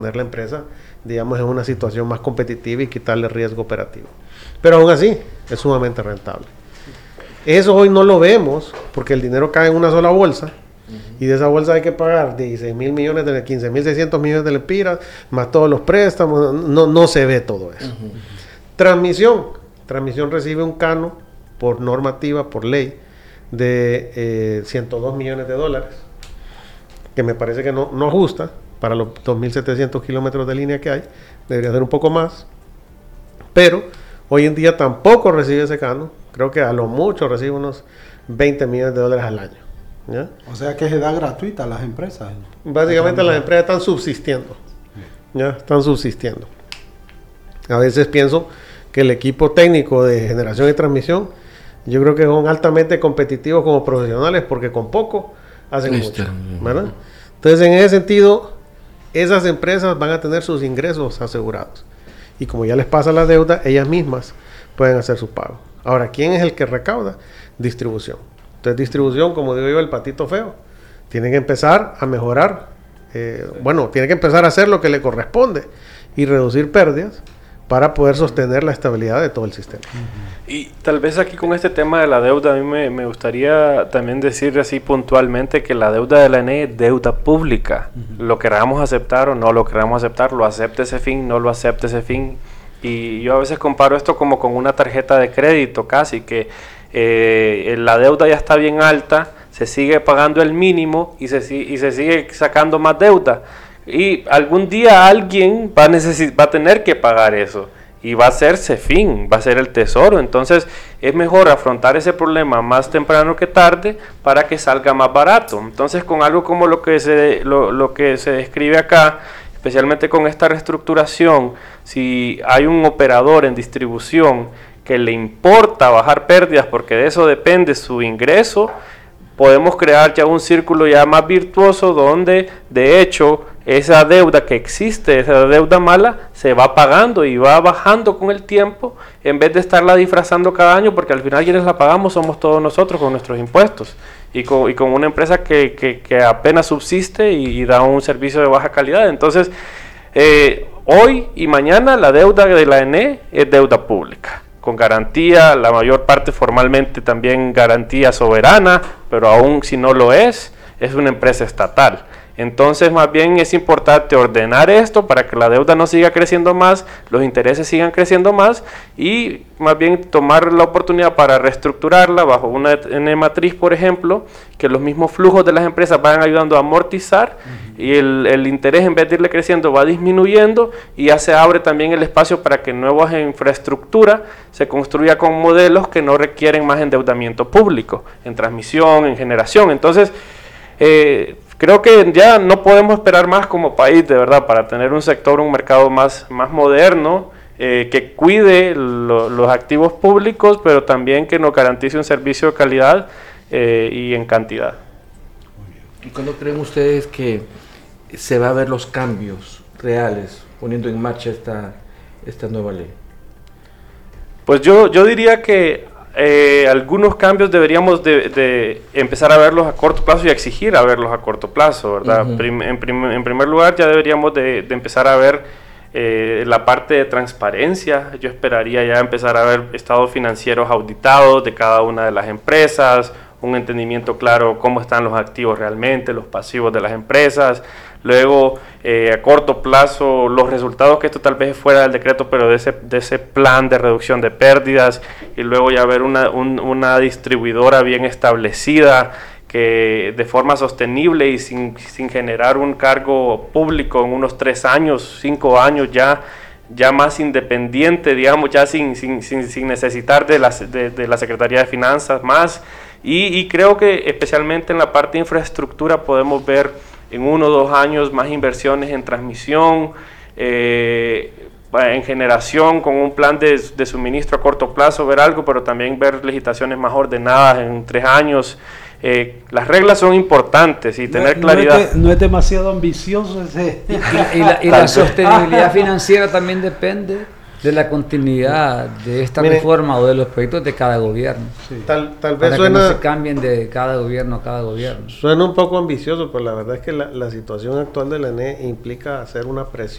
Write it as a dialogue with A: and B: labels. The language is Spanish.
A: poner la empresa, digamos, en una situación más competitiva y quitarle riesgo operativo. Pero aún así, es sumamente rentable. Eso hoy no lo vemos porque el dinero cae en una sola bolsa y de esa bolsa hay que pagar 16 mil millones, 15.600 millones de lempiras, más todos los préstamos, no se ve todo eso. Transmisión recibe un cano por normativa, por ley, de 102 millones de dólares, que me parece que no ajusta para los 2.700 kilómetros de línea que hay, debería ser un poco más, pero hoy en día tampoco recibe ese cano, creo que a lo mucho recibe unos 20 millones de dólares al año. ¿Ya?
B: O sea que se da gratuita a las empresas.
A: Básicamente las empresas están subsistiendo. ¿Ya? Están subsistiendo. A veces pienso que el equipo técnico de generación y transmisión, yo creo que son altamente competitivos como profesionales porque con poco hacen mucho. ¿Verdad? Entonces, en ese sentido, esas empresas van a tener sus ingresos asegurados. Y como ya les pasa la deuda, ellas mismas pueden hacer su pago. Ahora, ¿quién es el que recauda? Distribución. Entonces, distribución, como digo yo, el patito feo, tiene que empezar a mejorar, tiene que empezar a hacer lo que le corresponde y reducir pérdidas para poder sostener la estabilidad de todo el sistema.
C: Y tal vez aquí con este tema de la deuda, a mí me gustaría también decir así puntualmente que la deuda de la ENE es deuda pública. Lo queramos aceptar o no lo queramos aceptar, lo acepte ese fin, no lo acepte ese fin. Y yo a veces comparo esto como con una tarjeta de crédito casi, que la deuda ya está bien alta, se sigue pagando el mínimo y se sigue sacando más deuda. Y algún día alguien va a tener que pagar eso. Y va a ser CEFIN, va a ser el Tesoro. Entonces es mejor afrontar ese problema más temprano que tarde para que salga más barato. Entonces con algo como lo que se describe acá, especialmente con esta reestructuración, si hay un operador en distribución que le importa bajar pérdidas porque de eso depende su ingreso, podemos crear ya un círculo ya más virtuoso donde de hecho esa deuda que existe, esa deuda mala, se va pagando y va bajando con el tiempo en vez de estarla disfrazando cada año, porque al final quienes la pagamos somos todos nosotros con nuestros impuestos y con una empresa que apenas subsiste y da un servicio de baja calidad. Entonces, hoy y mañana la deuda de la ENE es deuda pública, con garantía, la mayor parte formalmente también garantía soberana, pero aún si no lo es una empresa estatal. Entonces, más bien es importante ordenar esto para que la deuda no siga creciendo más, los intereses sigan creciendo más y más bien tomar la oportunidad para reestructurarla bajo una ENE matriz, por ejemplo, que los mismos flujos de las empresas vayan ayudando a amortizar y el interés en vez de irle creciendo va disminuyendo y ya se abre también el espacio para que nuevas infraestructuras se construya con modelos que no requieren más endeudamiento público, en transmisión, en generación. Entonces, creo que ya no podemos esperar más como país, de verdad, para tener un sector, un mercado más moderno, que cuide los activos públicos, pero también que nos garantice un servicio de calidad y en cantidad.
D: ¿Y cuándo creen ustedes que se va a ver los cambios reales poniendo en marcha esta nueva ley?
C: Pues yo diría que algunos cambios deberíamos de empezar a verlos a corto plazo y exigir a verlos a corto plazo, ¿verdad? En primer lugar, ya deberíamos de empezar a ver la parte de transparencia. Yo esperaría ya empezar a ver estados financieros auditados de cada una de las empresas, un entendimiento claro cómo están los activos realmente, los pasivos de las empresas. Luego, a corto plazo, los resultados, que esto tal vez fuera del decreto, pero de ese plan de reducción de pérdidas, y luego ya ver una distribuidora bien establecida, que de forma sostenible y sin generar un cargo público en unos 3 años, 5 años ya más independiente, digamos, ya sin necesitar de la Secretaría de Finanzas más. Y creo que especialmente en la parte de infraestructura podemos ver en 1 o 2 años más inversiones en transmisión, en generación, con un plan de suministro a corto plazo, ver algo, pero también ver legislaciones más ordenadas en 3 años. Las reglas son importantes y tener claridad.
B: No es demasiado ambicioso ese.
E: Y la sostenibilidad financiera también depende de la continuidad de esta reforma o de los proyectos de cada gobierno.
A: Sí. Tal vez
E: para
A: suena,
E: que no se cambien de cada gobierno a cada gobierno.
A: Suena un poco ambicioso, pero la verdad es que la situación actual de la ENE implica hacer una presión